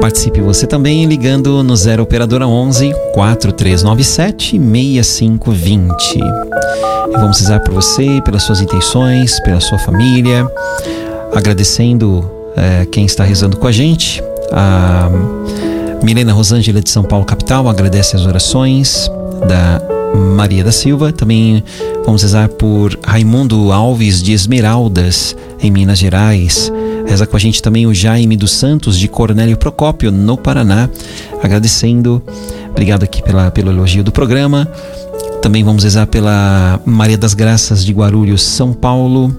Participe você também ligando no 0 operadora 11 4397 6520. Vamos rezar por você, pelas suas intenções, pela sua família, agradecendo quem está rezando com a gente. A Milena Rosângela de São Paulo capital agradece as orações da Maria da Silva. Também vamos rezar por Raimundo Alves de Esmeraldas em Minas Gerais. Reza com a gente também o Jaime dos Santos de Cornélio Procópio no Paraná, agradecendo. Obrigado aqui pelo elogio do programa. Também vamos rezar pela Maria das Graças de Guarulhos, São Paulo,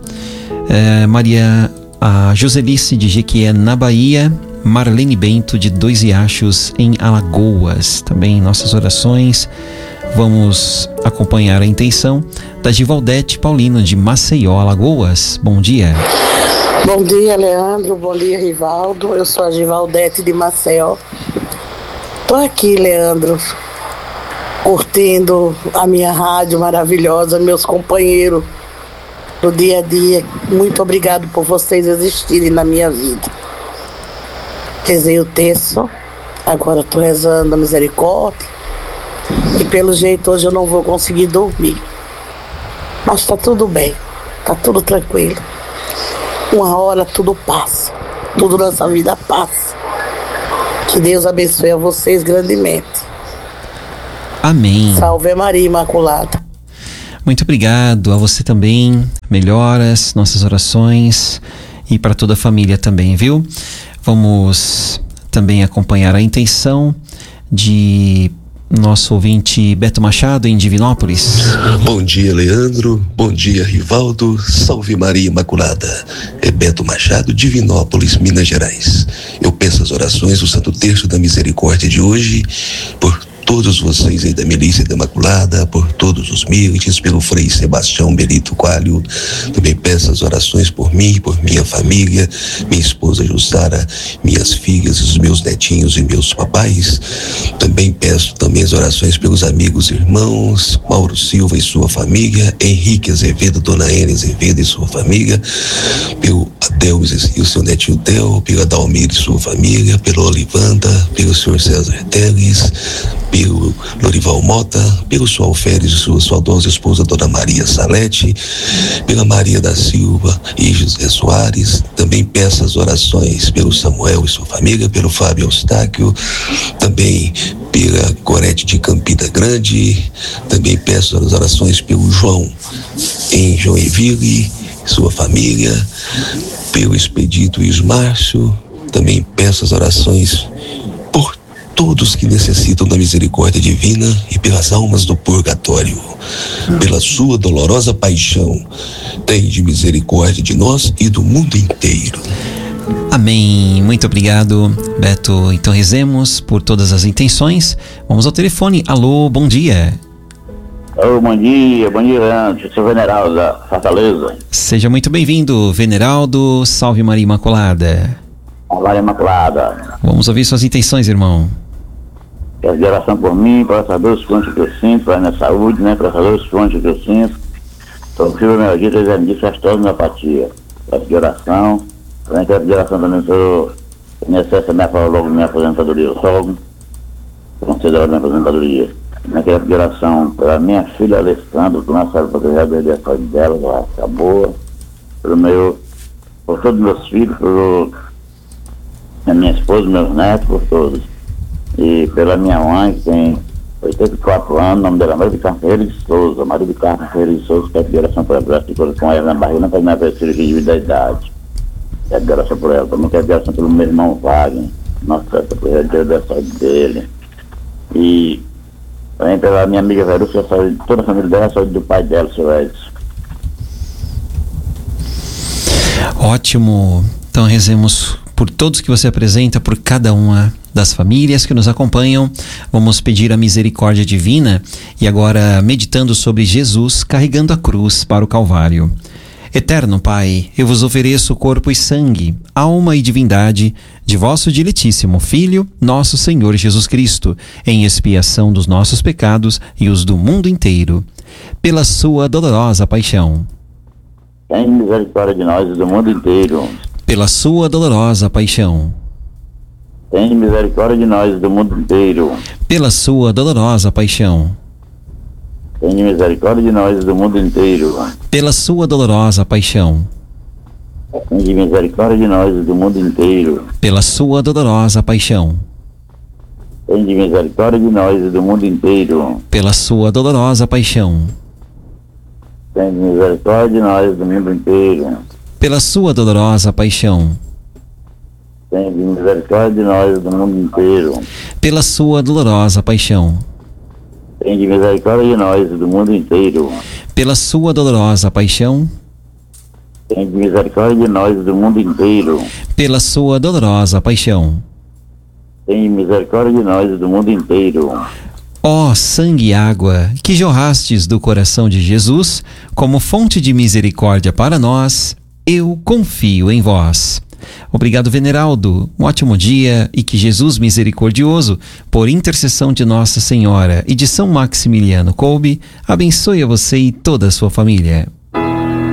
a Joselice de Jequié na Bahia, Marlene Bento de Dois Riachos em Alagoas. Também nossas orações. Vamos acompanhar a intenção da Givaldete Paulino de Maceió, Alagoas. Bom dia. Bom dia, Leandro. Bom dia, Rivaldo. Eu sou a Givaldete de Maceió. Tô aqui, Leandro, curtindo a minha rádio maravilhosa, meus companheiros do dia a dia. Muito obrigado por vocês existirem na minha vida. Rezei o terço, agora estou rezando a misericórdia. E pelo jeito hoje eu não vou conseguir dormir. Mas tá tudo bem, tá tudo tranquilo. Uma hora tudo passa, tudo nessa vida passa. Que Deus abençoe a vocês grandemente. Amém. Salve Maria Imaculada. Muito obrigado a você também. Melhoras, nossas orações e para toda a família também, viu? Vamos também acompanhar a intenção de nosso ouvinte Beto Machado em Divinópolis. Bom dia, Leandro. Bom dia, Rivaldo. Salve Maria Imaculada. É Beto Machado, Divinópolis, Minas Gerais. Eu peço as orações do Santo Terço da Misericórdia de hoje por todos vocês aí da Milícia da Imaculada, por todos os méritos, pelo Frei Sebastião Belito Coelho. Também peço as orações por mim, por minha família, minha esposa Jussara, minhas filhas, os meus netinhos e meus papais. Também peço as orações pelos amigos e irmãos, Mauro Silva e sua família, Henrique Azevedo, Dona Ene Azevedo e sua família, pelo Adelmes e o seu netinho Theo, pela Dalmir e sua família, pelo Olivanda, pelo senhor César Teles, pelo Lorival Mota, pelo seu Alferes e sua saudosa esposa Dona Maria Salete, pela Maria da Silva e José Soares. Também peço as orações pelo Samuel e sua família, pelo Fábio Eustáquio, também pela Gorete de Campina Grande. Também peço as orações pelo João em Joinville, sua família, pelo Expedito Ismárcio. Também peço as orações por todos que necessitam da misericórdia divina e pelas almas do purgatório. Pela sua dolorosa paixão, tende misericórdia de nós e do mundo inteiro. Amém. Muito obrigado, Beto. Então rezemos por todas as intenções. Vamos ao telefone. Alô, bom dia. Bom dia, Leandro. Sou Veneraldo da Fortaleza. Seja muito bem-vindo, Veneraldo. Salve Maria Imaculada. Maria Imaculada. Vamos ouvir suas intenções, irmão. Peço de oração por mim, para essa dor fonte que eu sinto, para a minha saúde, né? Para essa dor fonte que eu sinto. Estou com fibromialgia, exame fastose, homeopatia. Peço de oração. Também quero de oração também pelo INSS, minha aposentadoria. Logo, concedeu a minha aposentadoria. Também quero de oração pela minha filha Alessandra, que não sabe porque já perdi a saúde dela, já acabou. Por todos os meus filhos, minha esposa, meus netos, por todos. E pela minha mãe, que tem 84 anos, o nome dela é Maria de Carmo Ferreira de Souza. Maria de Carmo Ferreira de Souza, pede de oração por ela, ficou com ela na barriga, não pode mais ver cirurgia devido à idade. Pede de oração por ela. Também quero de oração pelo meu irmão Wagner, nossa, por ele da saúde dele. E também pela minha amiga Verúcia, toda a família dela, a saúde do pai dela, o seu Edson. Ótimo. Então rezemos por todos que você apresenta, por cada uma das famílias que nos acompanham. Vamos pedir a misericórdia divina e agora meditando sobre Jesus carregando a cruz para o Calvário. Eterno Pai, eu vos ofereço corpo e sangue, alma e divindade de vosso diletíssimo Filho, nosso Senhor Jesus Cristo, em expiação dos nossos pecados e os do mundo inteiro, pela sua dolorosa paixão. Tem misericórdia de nós e do mundo inteiro. Pela sua dolorosa paixão. Tem misericórdia de nós e do mundo inteiro. pela sua dolorosa paixão, Tem misericórdia de nós e do mundo inteiro. pela sua dolorosa paixão, Tem misericórdia de nós e do mundo inteiro. pela sua dolorosa paixão, Tem misericórdia de nós e do mundo inteiro. pela sua dolorosa paixão, Tem misericórdia de nós e do mundo inteiro. pela sua dolorosa paixão, Tem misericórdia de nós e do mundo inteiro. pela sua dolorosa paixão, Tem misericórdia de nós e do mundo inteiro. pela sua dolorosa paixão, Tem misericórdia de nós e do mundo inteiro. pela sua dolorosa paixão. Tem misericórdia de nós e do mundo inteiro. Ó sangue e água que jorrastes do coração de Jesus como fonte de misericórdia para nós, eu confio em vós. Obrigado, Veneraldo. Um ótimo dia e que Jesus misericordioso, por intercessão de Nossa Senhora e de São Maximiliano Kolbe, abençoe a você e toda a sua família.